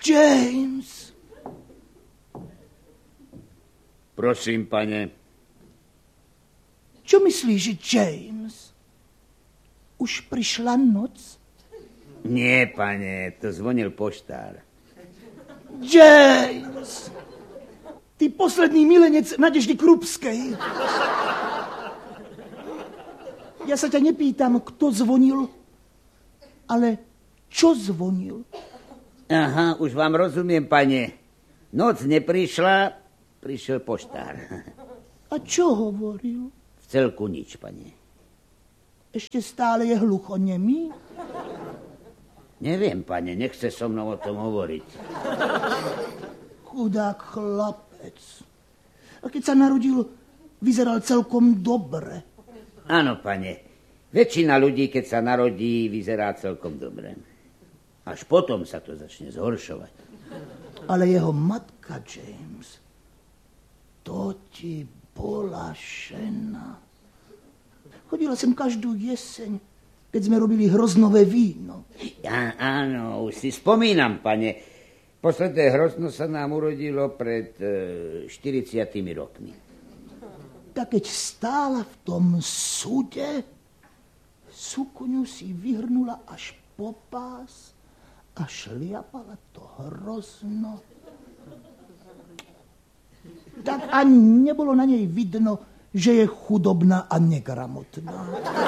James. Prosím, pane. Čo myslíš, James? Už prišla noc? Nie, pane, to zvonil poštár. James! Ty posledný milenec Nadeždy Krupskej. Ja sa ťa nepýtam, kto zvonil, ale čo zvonil? Aha, už vám rozumiem, pane. Noc neprišla, prišiel poštár. A čo hovoril? V celku nič, pane. Ešte stále je hluchonemý? Neviem, pane, nechce so mnou o tom hovoriť. Chudák chlapec. A keď sa narodil, vyzeral celkom dobre. Áno, pane. Väčšina ľudí, keď sa narodí, vyzerá celkom dobre. Až potom sa to začne zhoršovať. Ale jeho matka, James, to ti bola žena. Chodila sem každú jeseň, keď sme robili hroznové víno. Ja, áno, už si spomínam, pane. Posledné hrozno sa nám urodilo pred 40 rokmi. Tak keď stála v tom súde, sukňu si vyhrnula až po pás a šliapala to hrozno. Tak ani nebolo na nej vidno, že je chudobná a negramotná.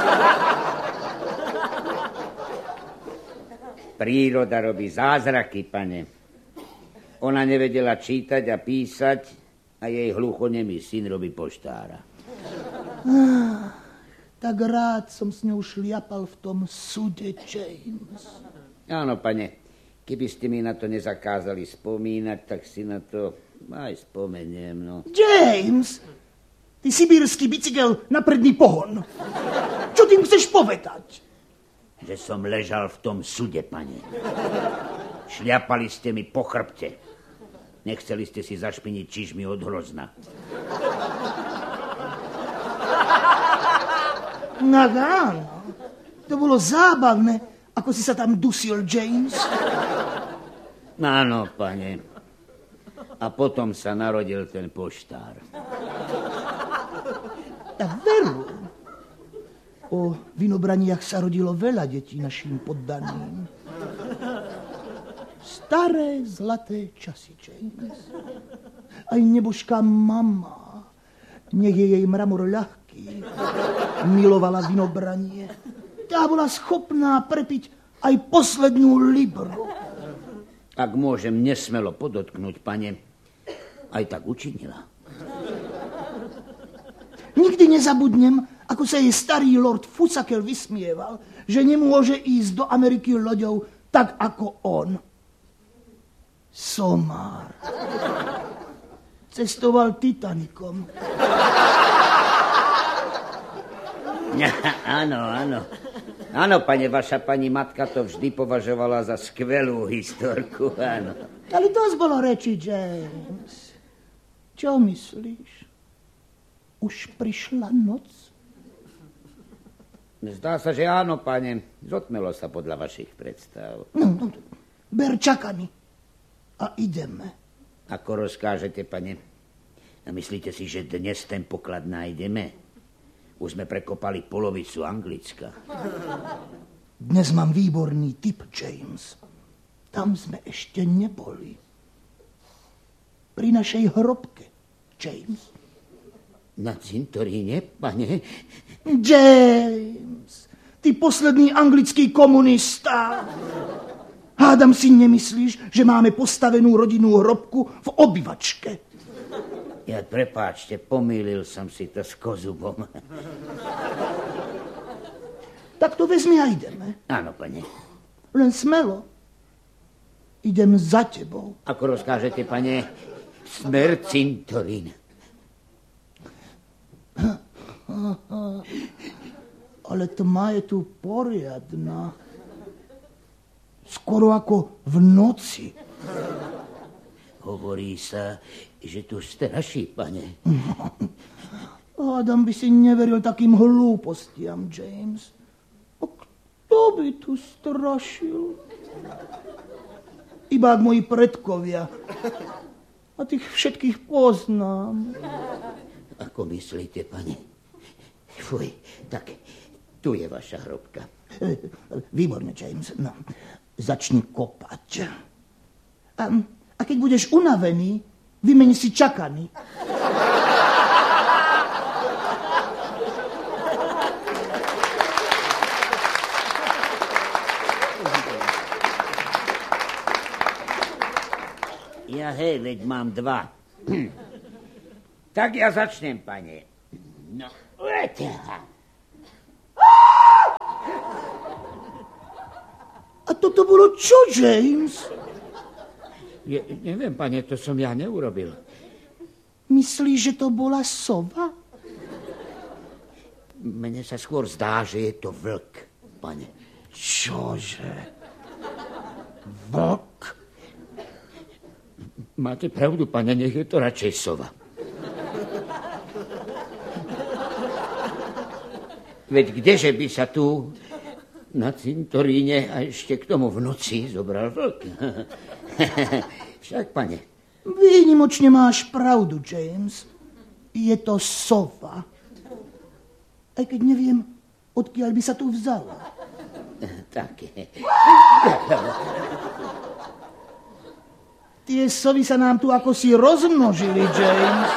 Príroda robí zázraky, pane. Ona nevedela čítať a písať a jej hluchonemý syn robí poštára. Tak rád som s ňou šliapal v tom súde, James. Áno, pane. Keby ste mi na to nezakázali spomínať, tak si na to aj spomeniem, no. James! Ty sibírsky bicykel na predný pohon. Čo tým chceš povedať? Že som ležal v tom súde, pane. Šliapali ste mi po chrbte. Nechceli ste si zašpiniť čižmy od hrozna. No áno, to bolo zábavné, ako si sa tam dusil, James. Áno, pane. A potom sa narodil ten poštár. Tak veru. O vinobraniach sa rodilo veľa detí našim poddaným. Staré zlaté časy, James. Aj nebožká mama, nech je jej mramor ľahký, milovala vinobranie. Tá bola schopná prepiť aj poslednú libru. Ak môžem nesmelo podotknúť, pane, aj tak učinila. Nikdy nezabudnem, ako sa jej starý lord Fusakel vysmieval, že nemôže ísť do Ameriky loďou tak ako on. Somár. Cestoval Titanikom. Áno, áno. Áno, pane, vaša pani matka to vždy považovala za skvelú historku, áno. Ale dosť bolo reči, James. Čo myslíš? Už prišla noc? Zdá sa, že áno, pane. Zotmelo sa podľa vašich predstav. No, ber čakami a ideme. Ako rozkážete, pane? A myslíte si, že dnes ten poklad nájdeme? Už sme prekopali polovicu Anglicka. Dnes mám výborný tip, James. Tam sme ešte neboli. Pri našej hrobke, James. Na cintoríne, pane? James, ty posledný anglický komunista. Hádam si nemyslíš, že máme postavenú rodinnú hrobku v obývačke. Ja, prepáčte, pomýlil som si to s kozubom. Tak to vezmi a ideme. Áno, pane. Len smelo. Idem za tebou. Ako rozkážete, pane? Smer cintorín. Ale tma je tu poriadna. Skoro ako v noci. Hovorí sa, že tu straší, pane. Adam by si neveril takým hlúpostiam, James. A kto by tu strašil? iba ak moji predkovia. A tých všetkých poznám. Ako myslíte, pane? Fuj, tak tu je vaša hrobka. Výborne, James. No, začni kopať. A keď budeš unavený, vymeň si čakany. Ja hej, veď mám 2. Tak ja začnem, pane. No, A toto bolo čo, James? Neviem, pane, to som ja neurobil. Myslíš, že to bola sova? Mne sa skôr zdá, že je to vlk, pane. Čože? Vlk? Máte pravdu, pane, nech je to radšej sova. Veď kdeže by sa tu na cintoríne a ešte k tomu v noci zobral vlk? Však, pane. Výnimočne máš pravdu, James. Je to sova. Aj keď neviem, odkiaľ by sa tu vzala. Tak. Tie sovy sa nám tu ako si rozmnožili, James.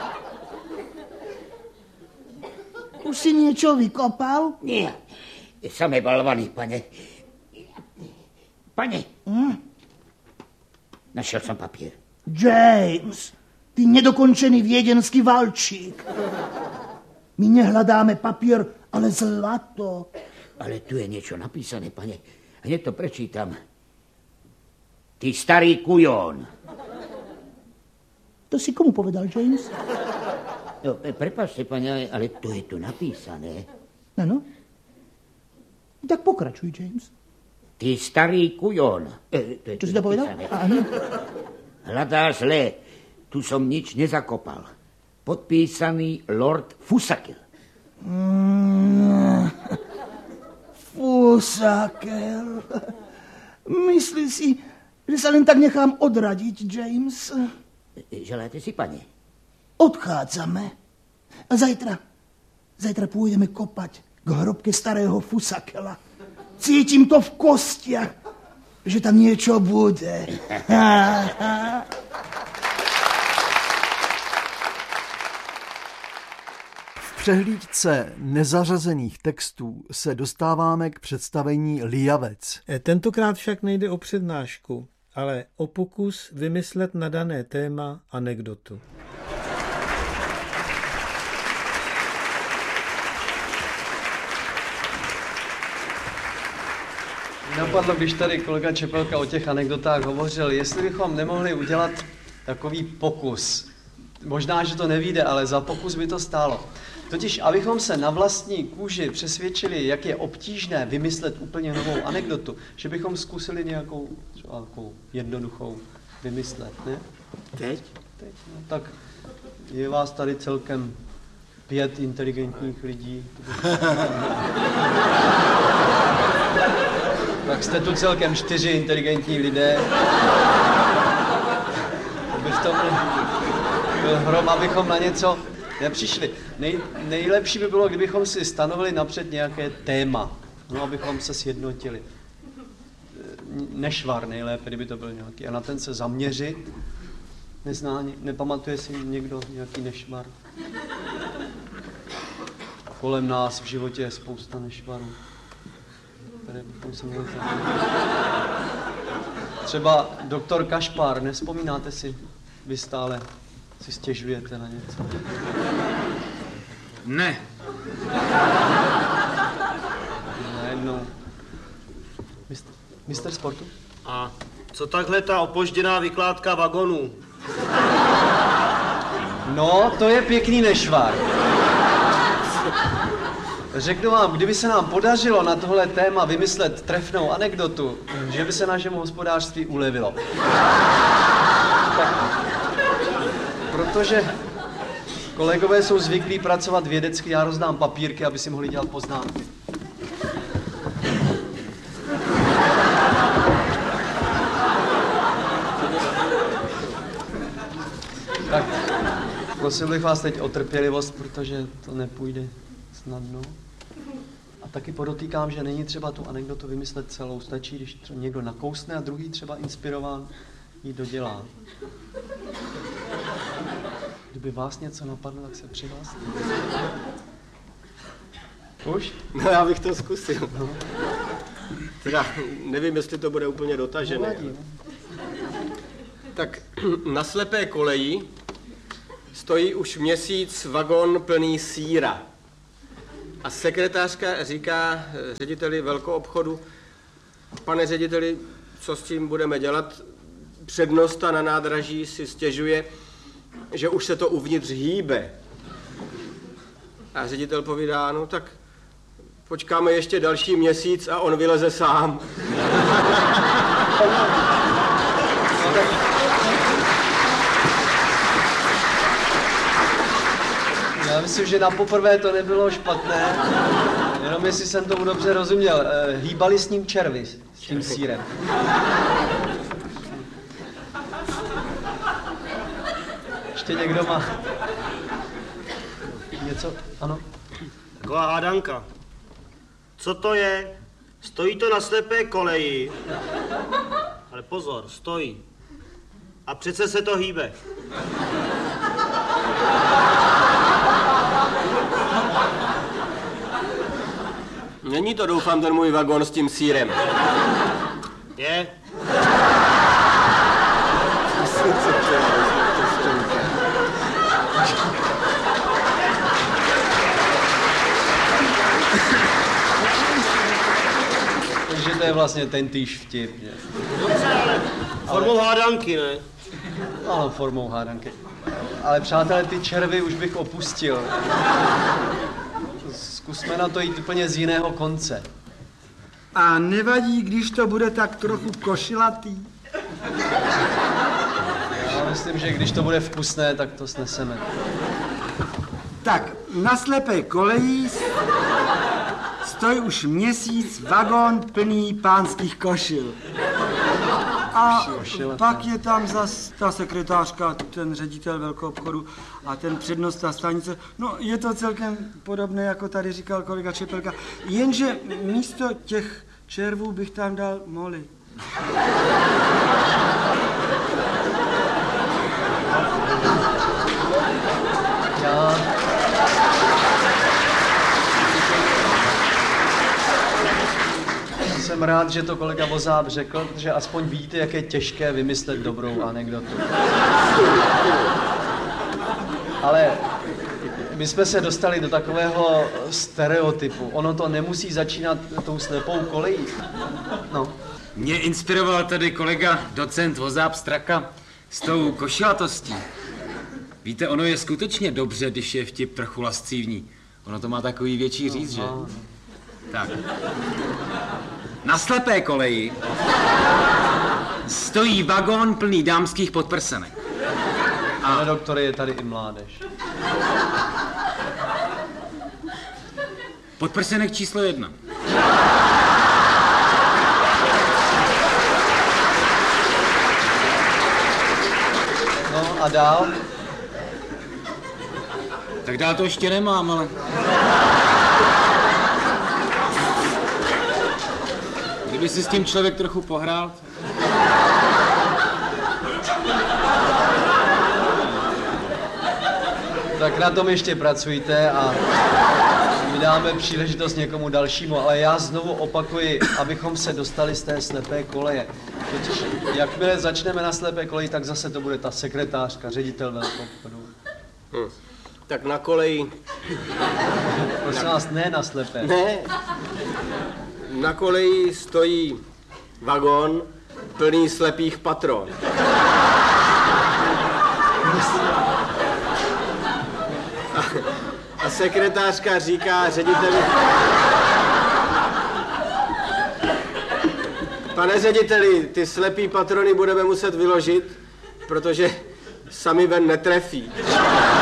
Už si niečo vykopal? Nie, samé balvany, pane. Pane, našiel som papier. James, ty nedokončený viedenský valčík. My nehľadáme papier, ale zlato. Ale tu je niečo napísané, pane. Hneď to prečítam. Ty starý kujón. To si komu povedal, James? No, prepáčte, pane, ale to je tu napísané. Áno? Tak pokračuj, James. Ty starý kujón. Čo si to povedal? Áno. Hľadá zle. Tu som nič nezakopal. Podpísaný Lord Fusakel. Fusakel. Myslí si, že sa len tak nechám odradiť, James? Želáte si, pane? Odchádzame. A zajtra pôjdeme kopať k hrobke starého Fusakela. Cítim to v kostiach, že tam niečo bude. V přehlídce nezařazených textů se dostáváme k představení Lijavec. Tentokrát však nejde o přednášku, ale o pokus vymyslet na dané téma anekdotu. Napadlo, když tady kolega Čepelka o těch anekdotách hovořil, jestli bychom nemohli udělat takový pokus. Možná, že to nevyjde, ale za pokus by to stálo. Totiž, abychom se na vlastní kůži přesvědčili, jak je obtížné vymyslet úplně novou anekdotu, že bychom zkusili nějakou jednoduchou vymyslet, ne? Teď? Teď, no, tak je vás tady celkem 5 inteligentních lidí. Tak jste tu celkem 4 inteligentní lidé. Aby v tom byl hrom, abychom na něco nepřišli. Nejlepší by bylo, kdybychom si stanovili napřed nějaké téma, no, abychom se sjednotili. Nešvar nejlépe, kdyby to byl nějaký. A na ten se zaměřit. Nepamatuje si někdo nějaký nešvar? Kolem nás v životě je spousta nešvarů. Třeba doktor Kašpar, nevzpomínáte si? Vy stále si stěžujete na něco. Ne. Najednou. Mistr sportu? A co takhle ta opožděná vykládka vagonů? No, to je pěkný nešvar. Řeknu vám, kdyby se nám podařilo na tohle téma vymyslet trefnou anekdotu, že by se našemu hospodářství ulevilo. Tak, protože kolegové jsou zvyklí pracovat vědecky, já rozdám papírky, aby si mohli dělat poznámky. Prosil bych vás teď o trpělivost, protože to nepůjde snadno. A taky podotýkám, že není třeba tu anekdotu vymyslet celou. Stačí, když někdo nakousne a druhý třeba inspirován ji dodělá. Kdyby vás něco napadlo, tak se přihlaste. Už? No, já bych to zkusil. No. Teda nevím, jestli to bude úplně dotažené. Nevadí, Tak na slepé koleji stojí už měsíc vagon plný sýra. A sekretářka říká řediteli velkoobchodu: pane řediteli, co s tím budeme dělat? Přednosta na nádraží si stěžuje, že už se to uvnitř hýbe. A ředitel povídá: no tak počkáme ještě další měsíc a on vyleze sám. Já myslím, že na poprvé to nebylo špatné, jenom jestli jsem tomu dobře rozuměl. Hýbali s ním červy, s tím sýrem. Ještě někdo má něco? Ano? Taková hádanka. Co to je? Stojí to na slepé koleji. Ale pozor, stojí. A přece se to hýbe. Není to, doufám, ten můj vagon s tím sýrem. Je? Takže to je vlastně ten týž vtip, že? Dobře, ale formou hádanky, ne? Ano, formou hádanky. Ale přátelé, ty červy už bych opustil. Zkusme na to jít úplně z jiného konce. A nevadí, když to bude tak trochu košilatý? Já myslím, že když to bude vkusné, tak to sneseme. Tak, na slepé koleji stojí už měsíc vagon plný pánských košil. A pak je tam zas ta sekretářka, ten ředitel velkoobchodu a ten přednosta stanice. No, je to celkem podobné, jako tady říkal kolega Čepelka, jenže místo těch červů bych tam dal moly. Já... Jsem rád, že to kolega Vozáb řekl, že aspoň víte, jak je těžké vymyslet dobrou anekdotu. Ale my jsme se dostali do takového stereotypu. Ono to nemusí začínat tou slepou kolejí. No. Mě inspiroval tady kolega docent Vozáb Straka s tou košilatostí. Víte, ono je skutečně dobře, když je vtip trochu lascivní. Ono to má takový větší říz, že? Tak. Na slepé koleji stojí vagon plný dámských podprsenek. Pane doktore, je tady i mládež. Podprsenek číslo 1. No a dál? Tak dál to ještě nemám, ale... Kdyby si s tím člověk trochu pohrál... Tak na tom ještě pracujte a my dáme příležitost někomu dalšímu, ale já znovu opakuji, abychom se dostali z té slepé koleje. Totiž jakmile začneme na slepé koleji, tak zase to bude ta sekretářka, ředitel velkoobchodu. Tak na koleji... Prosím vás, ne na slepé. Ne. Na koleji stojí vagon plný slepých patron. A sekretářka říká řediteli: pane řediteli, ty slepý patrony budeme muset vyložit, protože sami ven netrefí.